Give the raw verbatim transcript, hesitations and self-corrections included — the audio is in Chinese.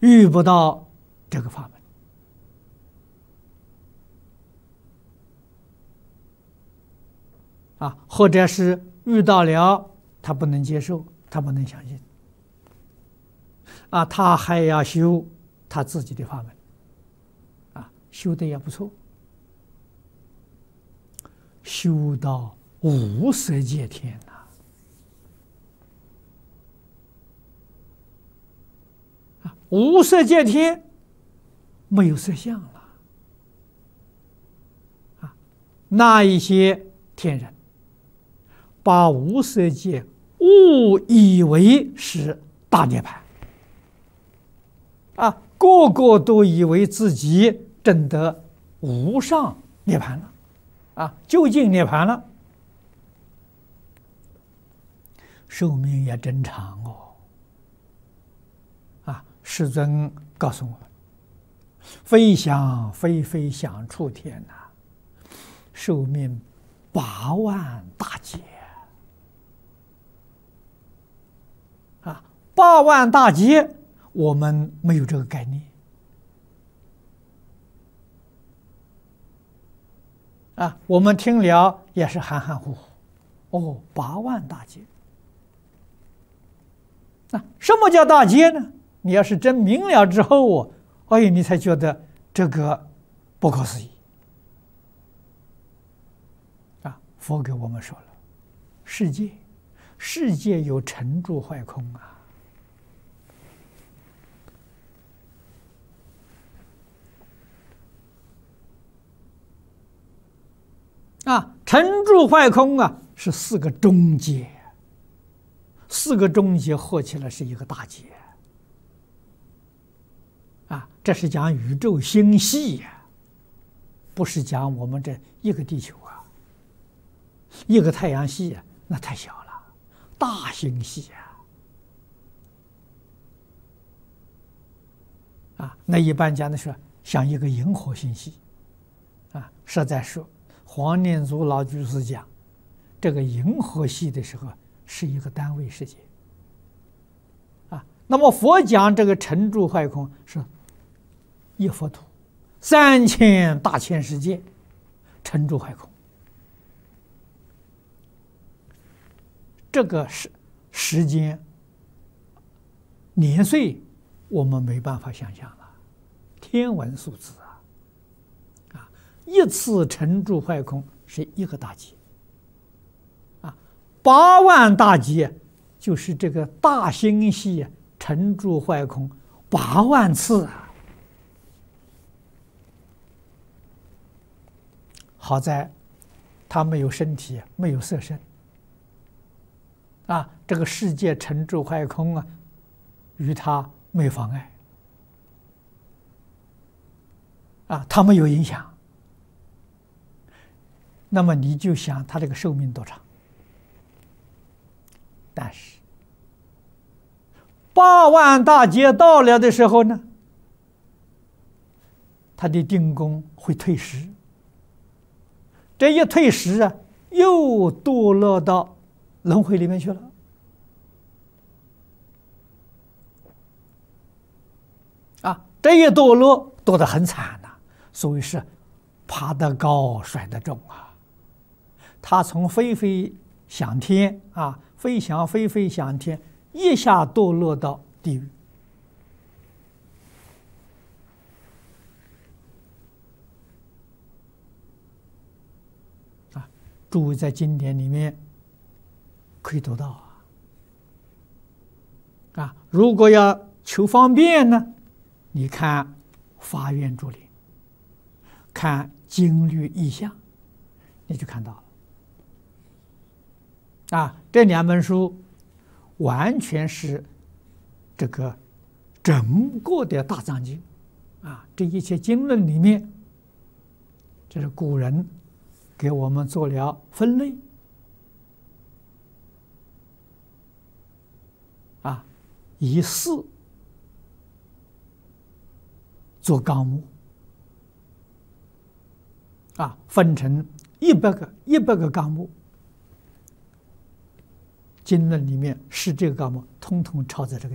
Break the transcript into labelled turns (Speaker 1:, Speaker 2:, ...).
Speaker 1: 遇不到这个法门啊，或者是遇到了他不能接受，他不能相信啊，他还要修他自己的法门啊，修的也不错，修到无色界天呐、啊，无色界天没有色相了啊，那一些天人把无色界误以为是大涅槃啊，个个都以为自己证得无上涅槃了啊，究竟涅槃了，寿命也真长哦。啊，世尊告诉我们：非想非非想处天呐、啊，寿命八万大劫啊，八万大劫，我们没有这个概念啊，我们听了也是含含糊糊。哦，八万大劫。那什么叫大劫呢？你要是真明了之后哦，哎，你才觉得这个不可思议啊！佛给我们说了，世界，世界有成住坏空啊。啊，成住坏空啊，是四个中劫，四个中劫合起来是一个大劫。啊，这是讲宇宙星系呀，不是讲我们这一个地球啊，一个太阳系啊，那太小了，大星系啊。啊，那一般讲的是像一个银河星系，啊，实在说。黄念祖老居士讲，这个银河系的时候是一个单位世界，啊，那么佛讲这个成住坏空是一佛土，三千大千世界，成住坏空，这个时时间年岁我们没办法想象了，天文数字。一次成住坏空是一个大劫，啊，八万大劫就是这个大星系成住坏空八万次啊！好在它没有身体，没有色身，啊，这个世界成住坏空啊，与它没妨碍，啊，它没有影响。那么你就想他这个寿命多长？但是八万大劫到了的时候呢，他的定功会退失，这一退失啊，又堕落到轮回里面去了。啊，这一堕落堕得很惨呐、啊，所以是爬得高，摔得重啊。他从飞飞想天啊，飞翔飞飞想天，一下堕落到地狱啊！诸位在经典里面可以读到啊啊！如果要求方便呢，你看《法愿注林》，看《经律义象》，你就看到了。啊，这两本书完全是这个整个的大藏经啊，这一切经论里面，这是古人给我们做了分类啊，以四做纲目啊，分成一百个一百个纲目。经论里面是这个纲目，通通抄在这个